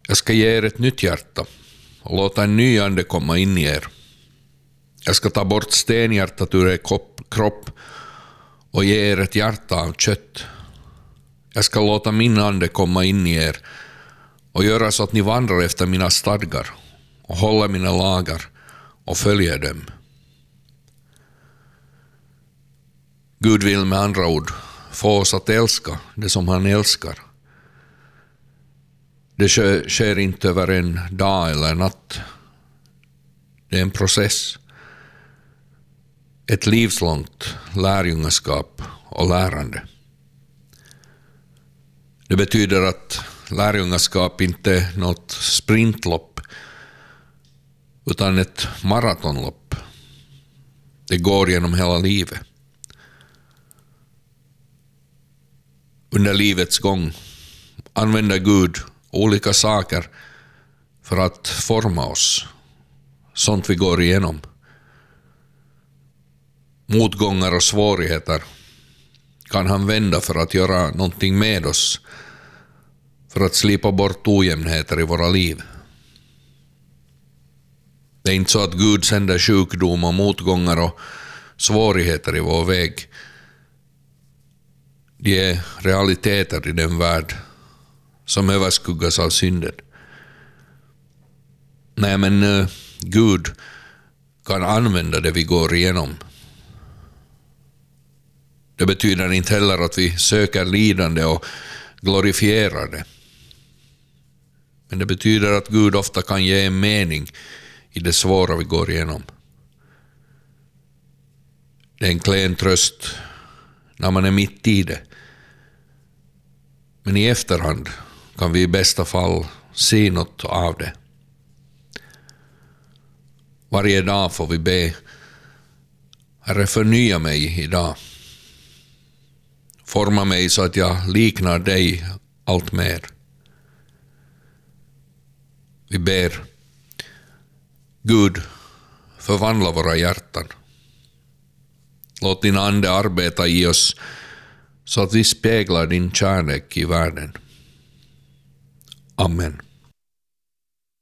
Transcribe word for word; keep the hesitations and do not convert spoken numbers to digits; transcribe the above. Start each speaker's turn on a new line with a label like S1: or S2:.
S1: Jag ska ge er ett nytt hjärta och låta en ny ande komma in i er. Jag ska ta bort stenhjärtat ur er kropp och ge er ett hjärta av kött. Jag ska låta min ande komma in i er och göra så att ni vandrar efter mina stadgar och håller mina lagar och följer dem. Gud vill med andra ord få oss att älska det som han älskar. Det sker inte över en dag eller en natt. Det är en process. Ett livslångt lärjungaskap och lärande. Det betyder att lärjungaskap inte är något sprintlopp utan ett maratonlopp. Det går genom hela livet. Under livets gång använder Gud olika saker för att forma oss. Sånt vi går igenom. Motgångar och svårigheter kan han vända för att göra någonting med oss. För att slipa bort ojämnheter i våra liv. Det är inte så att Gud sänder sjukdom och motgångar och svårigheter i vår väg. De är realiteter i den värld som överskuggas av synden. Nej, men uh, Gud kan använda det vi går igenom. Det betyder inte heller att vi söker lidande och glorifierar det. Men det betyder att Gud ofta kan ge en mening i det svåra vi går igenom. Det är en klen tröst när man är mitt i det. Men i efterhand kan vi i bästa fall se något av det. Varje dag får vi be: Herre, förnya mig idag. Forma mig så att jag liknar dig allt mer. Vi ber: Gud, förvandla våra hjärtan. Låt din ande arbeta i oss så att vi speglar din kärlek i världen. Amen.